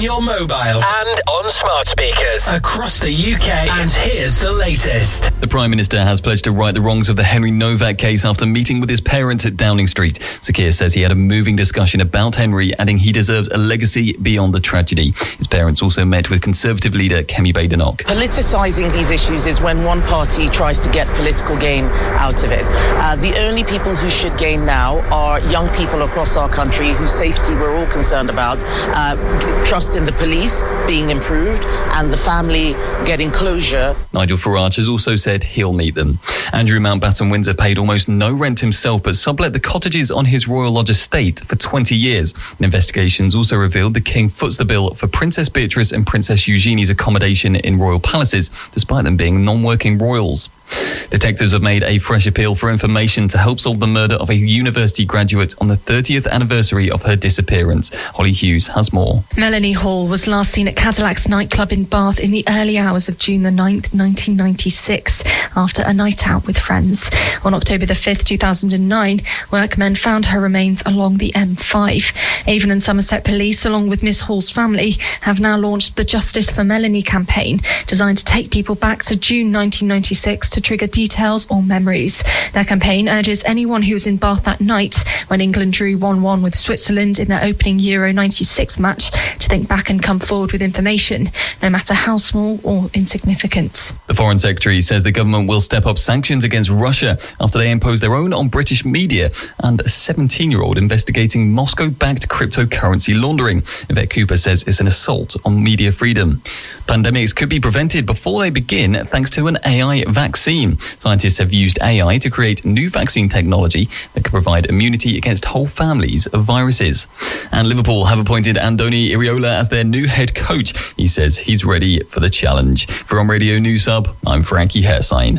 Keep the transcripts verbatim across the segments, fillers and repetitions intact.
on your mobile and on smart speakers across the U K. And here's the latest. The Prime Minister has pledged to right the wrongs of the Henry Novak case after meeting with his parents at Downing Street. Sir Keir says he had a moving discussion about Henry, adding he deserves a legacy beyond the tragedy. His parents also met with Conservative leader Kemi Badenoch. Politicising these issues is when one party tries to get political gain out of it. Uh, the only people who should gain now are young people across our country whose safety we're all concerned about. Uh, trust in the police being improved and the family getting closure. Nigel Farage has also said he'll meet them. Andrew Mountbatten Windsor paid almost no rent himself but sublet the cottages on his Royal Lodge estate for twenty years. And investigations also revealed the King foots the bill for Princess Beatrice and Princess Eugenie's accommodation in royal palaces, despite them being non-working royals. Detectives have made a fresh appeal for information to help solve the murder of a university graduate on the thirtieth anniversary of her disappearance. Holly Hughes has more. Melanie Hall was last seen at Cadillac's nightclub in Bath in the early hours of June the ninth, nineteen ninety-six, after a night out with friends. On October the fifth, two thousand nine, workmen found her remains along the M five. Avon and Somerset Police, along with Miss Hall's family, have now launched the Justice for Melanie campaign, designed to take people back to June nineteen ninety-six to trigger details or memories. Their campaign urges anyone who was in Bath that night when England drew one one with Switzerland in their opening Euro ninety-six match to think back and come forward with information, no matter how small or insignificant. The Foreign Secretary says the government will step up sanctions against Russia after they impose their own on British media and a seventeen-year-old investigating Moscow-backed cryptocurrency laundering. Yvette Cooper says it's an assault on media freedom. Pandemics could be prevented before they begin thanks to an A I vaccine. Scientists have used A I to create new vaccine technology that could provide immunity against whole families of viruses. And Liverpool have appointed Andoni Iraola as their new head coach. He says he's ready for the challenge. For On Radio News Hub, I'm Frankie Hersign.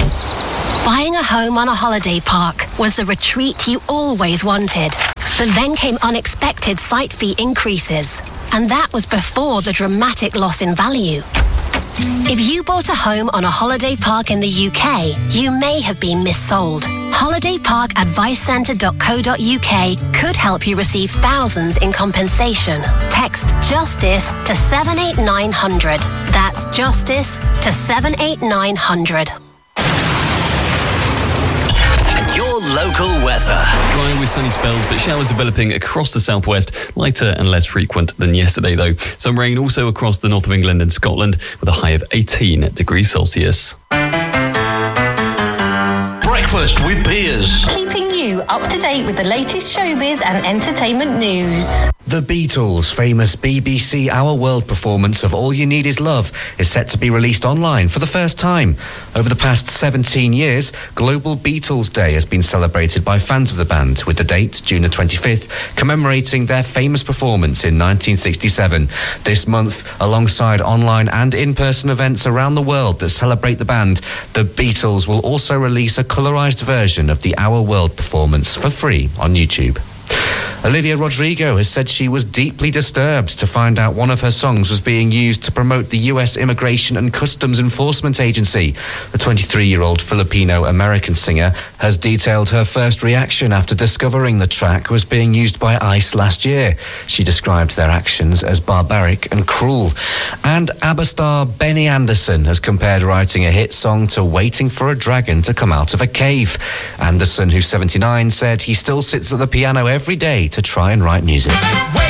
Buying a home on a holiday park was the retreat you always wanted. But then came unexpected site fee increases. And that was before the dramatic loss in value. If you bought a home on a holiday park in the U K, you may have been missold. holiday park advice centre dot co dot U K could help you receive thousands in compensation. Text JUSTICE to seven eight nine hundred. That's JUSTICE to seven eight nine hundred. Your local weather. Dry with sunny spells, but showers developing across the southwest, lighter and less frequent than yesterday though. Some rain also across the north of England and Scotland with a high of eighteen degrees Celsius. Breakfast with Piers. Keeping you up to date with the latest showbiz and entertainment news. The Beatles' famous B B C Our World performance of All You Need Is Love is set to be released online for the first time. Over the past seventeen years, Global Beatles Day has been celebrated by fans of the band, with the date, June the twenty-fifth, commemorating their famous performance in nineteen sixty-seven. This month, alongside online and in-person events around the world that celebrate the band, the Beatles will also release a colorised version of the Our World performance for free on YouTube. Olivia Rodrigo has said she was deeply disturbed to find out one of her songs was being used to promote the U S Immigration and Customs Enforcement Agency. The twenty-three-year-old Filipino-American singer has detailed her first reaction after discovering the track was being used by ICE last year. She described their actions as barbaric and cruel. And ABBA star Benny Andersson has compared writing a hit song to waiting for a dragon to come out of a cave. Andersson, who's seventy-nine, said he still sits at the piano every day to try and write music.